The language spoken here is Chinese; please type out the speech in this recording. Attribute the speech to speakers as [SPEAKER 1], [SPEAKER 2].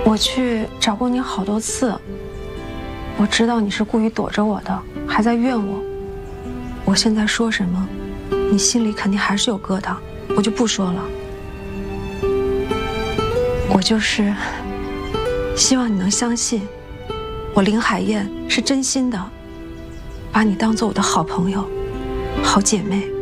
[SPEAKER 1] 我去找过你好多次，我知道你是故意躲着我的，还在怨我。我现在说什么，你心里肯定还是有疙瘩，我就不说了。我就是希望你能相信，我林海燕是真心的，把你当做我的好朋友、好姐妹。